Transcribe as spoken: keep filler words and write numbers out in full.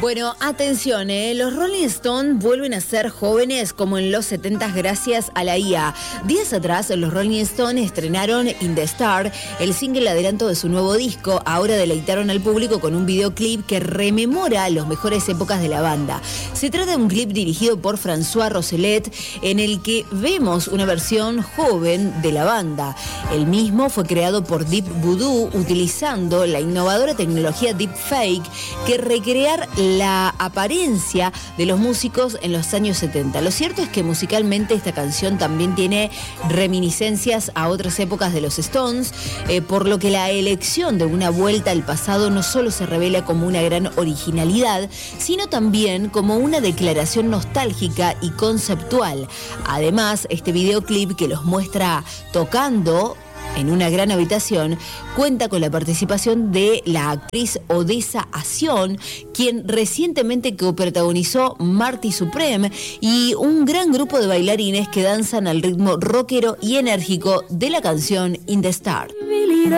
Bueno, atención, ¿eh? Los Rolling Stones vuelven a ser jóvenes como en los setentas gracias a la I A. Días atrás, los Rolling Stones estrenaron In the Star, el single adelanto de su nuevo disco. Ahora deleitaron al público con un videoclip que rememora las mejores épocas de la banda. Se trata de un clip dirigido por François Rousselet, en el que vemos una versión joven de la banda. El mismo fue creado por Deep Voodoo, utilizando la innovadora tecnología Deepfake, que recrear la apariencia de los músicos en los años setenta. Lo cierto es que musicalmente esta canción también tiene reminiscencias a otras épocas de los Stones, eh, por lo que la elección de una vuelta al pasado no solo se revela como una gran originalidad, sino también como una declaración nostálgica y conceptual. Además, este videoclip que los muestra tocando en una gran habitación cuenta con la participación de la actriz Odessa Ación, quien recientemente coprotagonizó Marty Supreme, y un gran grupo de bailarines que danzan al ritmo rockero y enérgico de la canción In the Star.